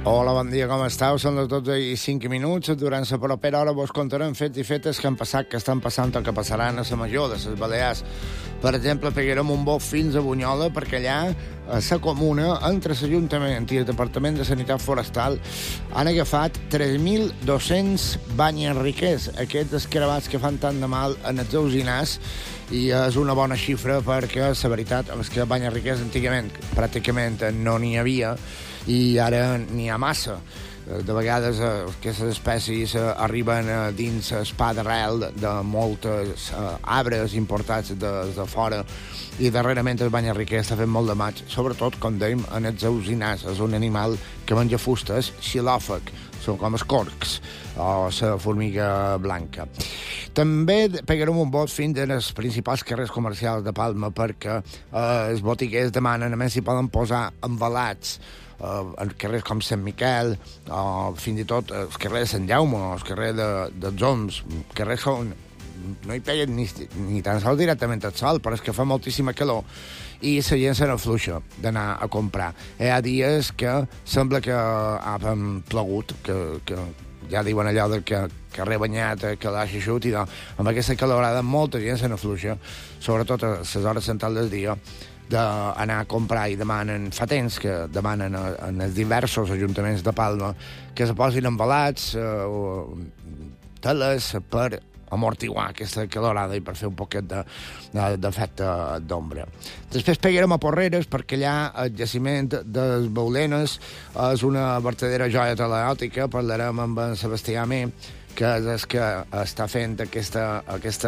Hola, bon dia, com esteu? Són les 12:05. Durant la propera hora vos contarem fets i fetes que han passat, que estan passant o que passaran a la Major de les Balears. Per exemple, pegarem un bot fins a Bunyola perquè allà, a la comuna, entre l'Ajuntament i el Departament de Sanitat Forestal, han agafat 3.200 banyarriquers, aquests escarabats que fan tant de mal en els alzinars, i és una bona xifra perquè, la veritat, és que banyarriquers antigament pràcticament no n'hi havia, i ara n'hi ha massa. De vegades aquestes espècies arriben dins el pa d'arrel de moltes arbres importats de fora, i darrerament el banyarriquer està fent molt de maig, sobretot, com dèiem, en els alzinars. És un animal que menja fustes, xilòfag, són com els corcs, o la formiga blanca. També pegarem un bot fins als principals carrers comercials de Palma perquè els botiguers demanen, a més, si poden posar envelats en carrers com Sant Miquel, o fins i tot els carrers de Sant Jaume, o els carrers dels Oms, carrers on no hi peguen ni tan sols directament el sol, però és que fa moltíssima calor i la gent se n'afluixa d'anar a comprar. Hi ha dies que sembla que ha plogut, que ja diuen allò de que carrer banyat, que l'aixa xut, i amb aquesta calorada molta gent se n'afluixa, sobretot a les hores centrals del dia, d'anar a comprar, i demanen, fa temps que demanen en els diversos ajuntaments de Palma que se posin envelats o teles per amortiguar aquesta calorada i per fer un poquet d'efecte d'ombra. Després pegarem a Porreres perquè allà el jaciment de les Baulenes és una vertadera joia teleòtica. Parlarem amb en Sebastià Amé, que és el que està fent aquesta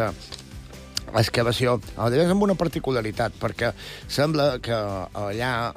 excavació, a més amb una particularitat, perquè sembla que allà,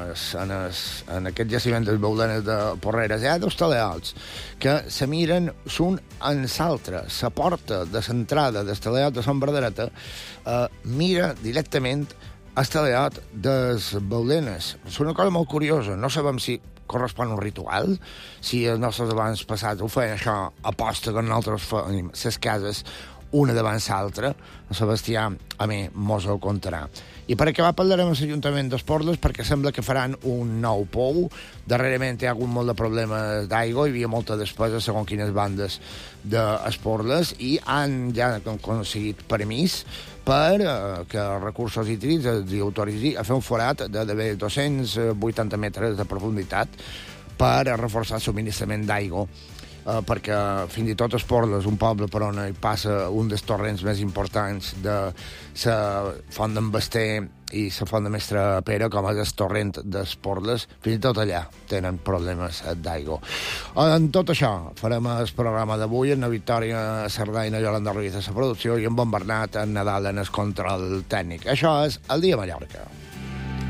en aquest jaciment dels Baulenes de Porreres, hi ha dos teleots que se miren l'un en l'altre. La porta de l'entrada del teleot de Sant Bernadeta mira directament el teleot de les Baulenes. És una cosa molt curiosa. No sabem si correspon a un ritual, si els nostres abans passats ho feien això a posta que nosaltres fèiem les cases una davant l'altra. Sebastià Amé mos ho contarà. I per acabar parlarem amb l'Ajuntament d'Esporles perquè sembla que faran un nou pou. Darrerament hi ha hagut molt de problemes d'aigua, hi havia molta despesa segons quines bandes d'Esporles, i han ja aconseguit permís per que Recursos Hídrics els autoritzi a fer un forat de 280 metres de profunditat per reforçar el subministrament d'aigua, perquè fins i tot Esporles, un poble per on hi passa un dels torrents més importants de la font d'en Basté i la font de Mestre Pere, com és el torrent d'Esporles, fins i tot allà tenen problemes d'aigua. En tot això farem el programa d'avui, en la Victòria Sardà i la Yolanda Ruiz a la producció, i en Bon Bernat, en Nadal en el control tècnic. Això és El Dia a Mallorca.